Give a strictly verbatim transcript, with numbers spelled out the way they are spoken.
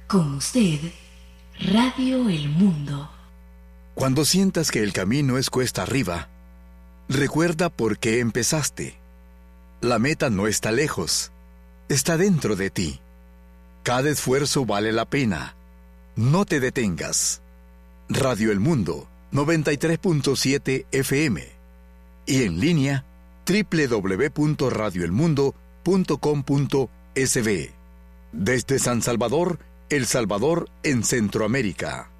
Con usted, Radio El Mundo. Cuando sientas que el camino es cuesta arriba, recuerda por qué empezaste. La meta no está lejos, está dentro de ti. Cada esfuerzo vale la pena. No te detengas. Radio El Mundo, noventa y tres punto siete F M. Y en línea, doble u doble u doble u punto radio el mundo punto com punto es be. Desde San Salvador, El Salvador en Centroamérica.